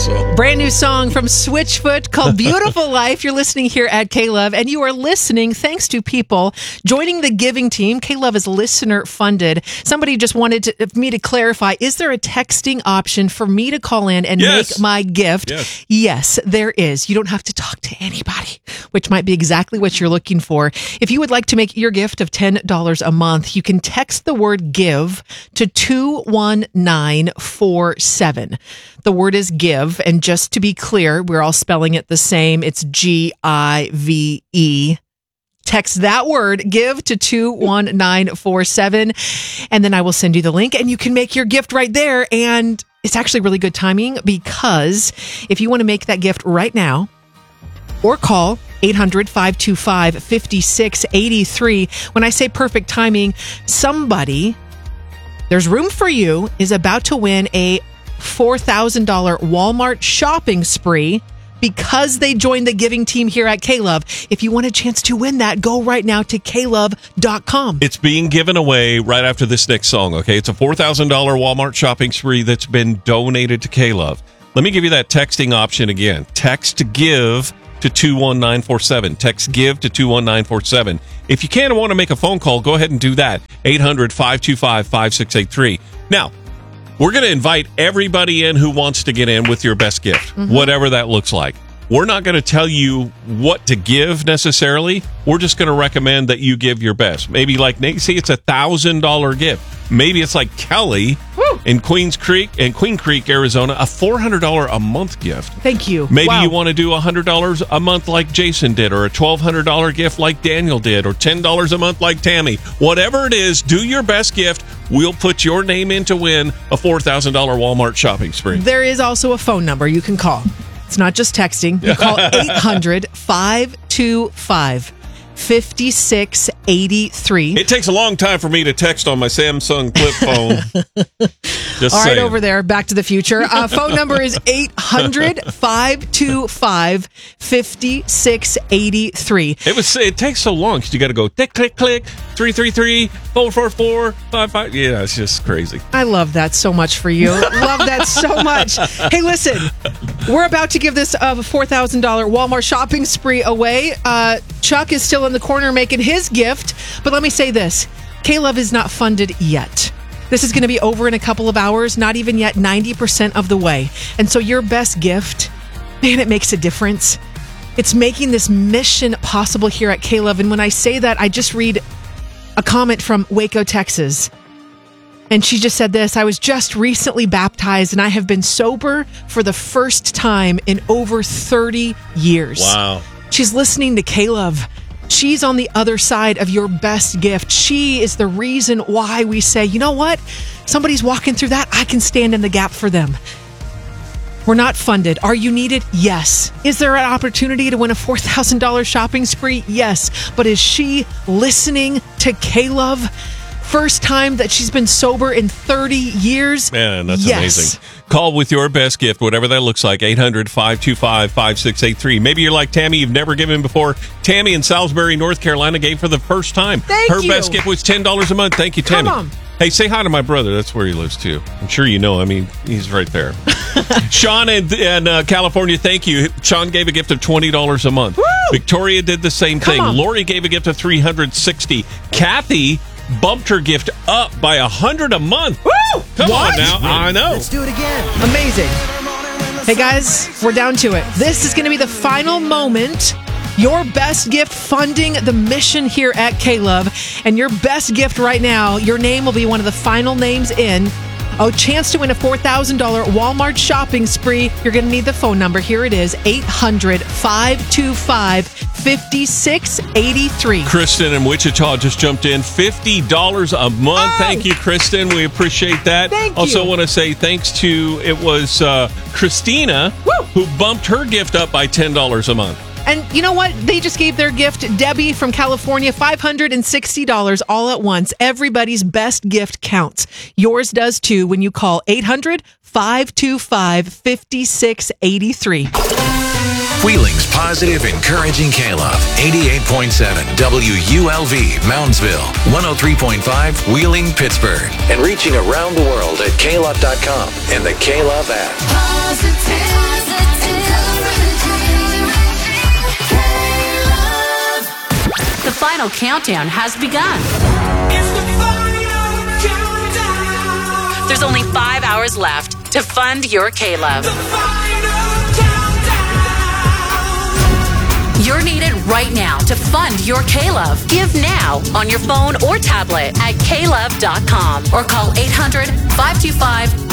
So. Brand new song from Switchfoot called Beautiful Life. You're listening here at K-Love, and you are listening thanks to people joining the giving team. K-Love is listener funded. Somebody just wanted me to clarify, is there a texting option for me to call in and make my gift? Yes, there is. You don't have to talk to anybody, which might be exactly what you're looking for. If you would like to make your gift of $10 a month, you can text the word give to 21947. The word is give, and just to be clear, we're all spelling it the same. It's Give. Text that word, give, to 21947, and then I will send you the link, and you can make your gift right there. And it's actually really good timing, because if you want to make that gift right now, or call 800-525-5683. When I say perfect timing, somebody, there's room for you, is about to win a $4,000 Walmart shopping spree because they joined the giving team here at K-Love. If you want a chance to win that, go right now to klove.com. It's being given away right after this next song, okay? It's a $4,000 Walmart shopping spree that's been donated to K-Love. Let me give you that texting option again. Text give to 21947. Text give to 21947. If you can and want to make a phone call, go ahead and do that. 800-525-5683. Now, we're going to invite everybody in who wants to get in with your best gift, whatever that looks like. We're not going to tell you what to give necessarily. We're just going to recommend that you give your best. Maybe like Nate, see, it's $1,000 gift. Maybe it's like Kelly in Queen Creek, Arizona, a $400 a month gift. Thank you. Maybe you want to do $100 a month like Jason did, or a $1,200 gift like Daniel did, or $10 a month like Tammy. Whatever it is, do your best gift. We'll put your name in to win a $4,000 Walmart shopping spree. There is also a phone number you can call. It's not just texting. You call 800-525-5683. It takes a long time for me to text on my Samsung flip phone. Just all right, saying. over there, Back to the Future. Phone number is 800-525-5683. It takes so long because you got to go click, click, click, 333-444-55. Yeah, it's just crazy. I love that so much for you. Love that so much. Hey, listen, we're about to give this $4,000 Walmart shopping spree away. Chuck is still in the corner making his gift, but let me say this. K-Love is not funded yet. This is going to be over in a couple of hours, not even yet 90% of the way. And so your best gift, man, it makes a difference. It's making this mission possible here at K-Love. And when I say that, I just read a comment from Waco, Texas. And she just said this: I was just recently baptized, and I have been sober for the first time in over 30 years. Wow. She's listening to K-Love. She's on the other side of your best gift. She is the reason why we say, you know what? Somebody's walking through that. I can stand in the gap for them. We're not funded. Are you needed? Yes. Is there an opportunity to win a $4,000 shopping spree? Yes. But is she listening to K-Love? First time that she's been sober in 30 years? Man, that's amazing. Call with your best gift, whatever that looks like, 800-525-5683. Maybe you're like Tammy, you've never given before. Tammy in Salisbury, North Carolina gave for the first time. Her best gift was $10 a month. Thank you, Tammy. Come on. Hey, say hi to my brother. That's where he lives, too. I'm sure you know him. He's right there. Sean in California, thank you. Sean gave a gift of $20 a month. Woo! Victoria did the same thing. Lori gave a gift of $360. Kathy bumped her gift up by $100 a month. Woo! Come on now. I know. Let's do it again. Amazing. Hey, guys, we're down to it. This is going to be the final moment. Your best gift funding the mission here at K-Love. And your best gift right now, your name will be one of the final names in. A chance to win a $4,000 Walmart shopping spree. You're going to need the phone number. Here it is, 800-525-5683. Kristen in Wichita just jumped in. $50 a month. Oh. Thank you, Kristen. We appreciate that. Thank you. Also want to say thanks to, it was Christina, who bumped her gift up by $10 a month. And you know what? They just gave their gift, Debbie from California, $560 all at once. Everybody's best gift counts. Yours does too when you call 800-525-5683. Wheeling's positive, encouraging K-Love. 88.7 WULV, Moundsville. 103.5 Wheeling, Pittsburgh. And reaching around the world at klove.com and the K-Love app. The final countdown has begun. There's only 5 hours left to fund your K-Love. You're needed right now to fund your K-Love. Give now on your phone or tablet at klove.com or call 800-525